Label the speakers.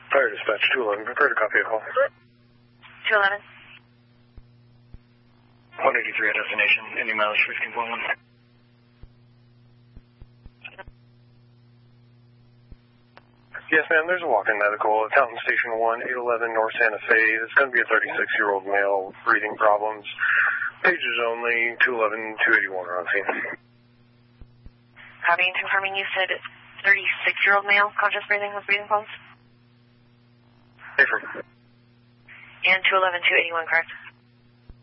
Speaker 1: Fire dispatch 211, prepare to copy a call.
Speaker 2: 211.
Speaker 1: 183 at destination, Indy mileage 15.1. Yes, ma'am, there's a walk-in medical at Fountain Station 1, 811 North Santa Fe. It's going to be a 36-year-old male, breathing problems. Pages only, 211, 281 are on scene.
Speaker 2: Copying, confirming you said 36-year-old male, conscious breathing with breathing problems?
Speaker 1: Affirm.
Speaker 2: And 211, 281, correct?